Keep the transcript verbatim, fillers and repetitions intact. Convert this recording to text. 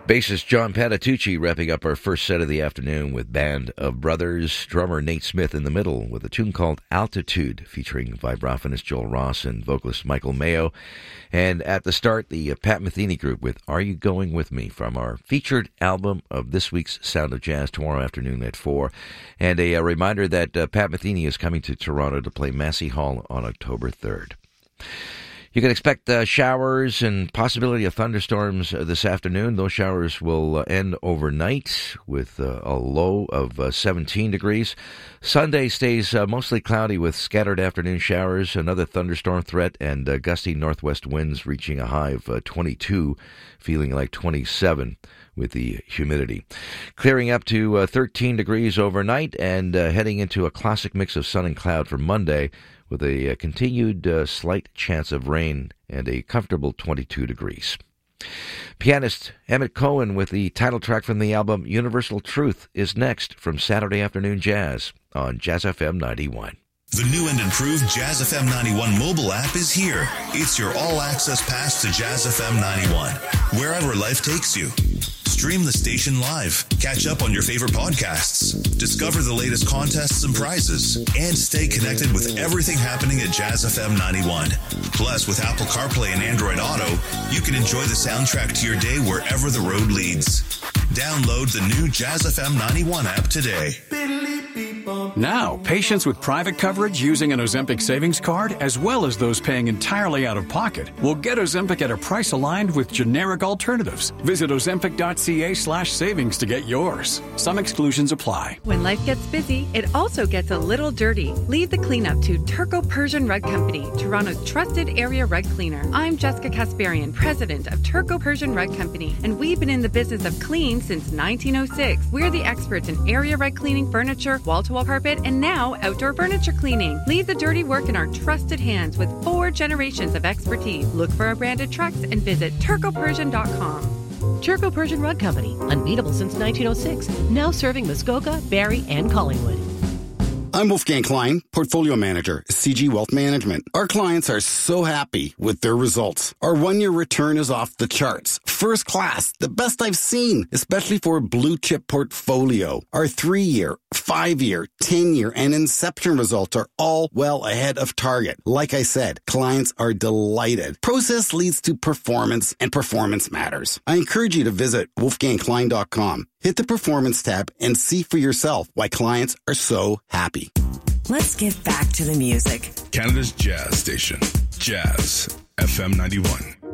Bassist John Patitucci wrapping up our first set of the afternoon with Band of Brothers. Drummer Nate Smith in the middle with a tune called Altitude, featuring vibraphonist Joel Ross and vocalist Michael Mayo. And at the start, the uh, Pat Metheny Group with Are You Going With Me, from our featured album of this week's Sound of Jazz, tomorrow afternoon at four. And a, a reminder that uh, Pat Metheny is coming to Toronto to play Massey Hall on October third. You can expect uh, showers and possibility of thunderstorms uh, this afternoon. Those showers will uh, end overnight with uh, a low of uh, seventeen degrees. Sunday stays uh, mostly cloudy with scattered afternoon showers, another thunderstorm threat, and uh, gusty northwest winds reaching a high of uh, twenty-two, feeling like twenty-seven with the humidity. Clearing up to uh, thirteen degrees overnight and uh, heading into a classic mix of sun and cloud for Monday, with a uh, continued uh, slight chance of rain and a comfortable twenty-two degrees. Pianist Emmett Cohen with the title track from the album Universal Truth is next from Saturday Afternoon Jazz on Jazz F M ninety-one. The new and improved Jazz F M ninety-one mobile app is here. It's your all-access pass to Jazz F M ninety-one, wherever life takes you. Stream the station live, catch up on your favorite podcasts, discover the latest contests and prizes, and stay connected with everything happening at Jazz F M ninety-one. Plus, with Apple CarPlay and Android Auto, you can enjoy the soundtrack to your day wherever the road leads. Download the new Jazz F M ninety-one app today. Now, patients with private coverage using an Ozempic savings card, as well as those paying entirely out of pocket, will get Ozempic at a price aligned with generic alternatives. Visit ozempic.ca slash savings to get yours. Some exclusions apply. When life gets busy, it also gets a little dirty. Leave the cleanup to Turco Persian Rug Company, Toronto's trusted area rug cleaner. I'm Jessica Kasparian, president of Turco Persian Rug Company, and we've been in the business of clean since nineteen oh six. We're the experts in area rug cleaning, furniture, wall-to-wall carpet, and now outdoor furniture cleaning. Leave the dirty work in our trusted hands with four generations of expertise. Look for our branded trucks and visit turco persian dot com. Turco Persian Rug Company, unbeatable since nineteen oh six, now serving Muskoka, Barrie, and Collingwood. I'm Wolfgang Klein, Portfolio Manager, C G Wealth Management. Our clients are so happy with their results. Our one-year return is off the charts. First class, the best I've seen, especially for a blue-chip portfolio. Our three-year, five-year, ten-year, and Inception results are all well ahead of target. Like I said, clients are delighted. Process leads to performance, and performance matters. I encourage you to visit wolfgang klein dot com. Hit the Performance tab and see for yourself why clients are so happy. Let's get back to the music. Canada's Jazz Station, Jazz F M ninety-one.